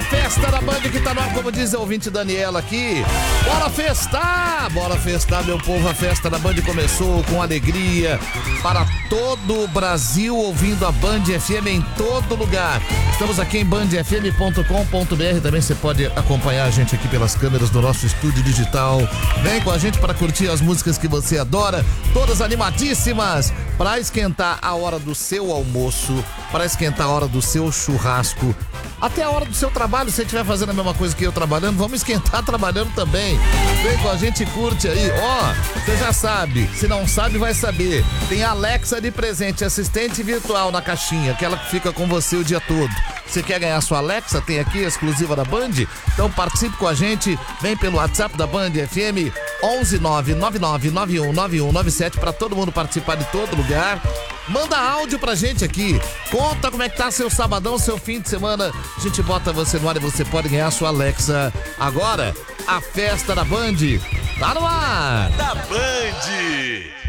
festa da Band que tá no ar, como diz o ouvinte Daniela aqui. Bora festar! Bora festar, meu povo. A festa da Band começou com alegria para todo o Brasil, ouvindo a Band FM em todo lugar. Estamos aqui em bandfm.com.br. Também você pode acompanhar a gente aqui pelas câmeras do nosso estúdio digital. Vem com a gente para curtir as músicas que você adora, todas animadíssimas, para esquentar a hora do seu almoço, para esquentar a hora do seu churrasco, até a hora do seu trabalho. Se você estiver fazendo a mesma coisa que eu trabalhando, vamos esquentar trabalhando também. Vem com a gente e curte aí. Você já sabe, se não sabe vai saber. Tem a Alexa de presente, assistente virtual na caixinha, aquela que fica com você o dia todo. Você quer ganhar sua Alexa? Tem aqui, exclusiva da Band? Então participe com a gente, vem pelo WhatsApp da Band FM 11999919197 para todo mundo participar de todo lugar. Manda áudio pra gente aqui. Conta como é que tá seu sabadão, seu fim de semana. A gente bota você no ar e você pode ganhar sua Alexa. Agora, a festa da Band tá no ar. Da Band.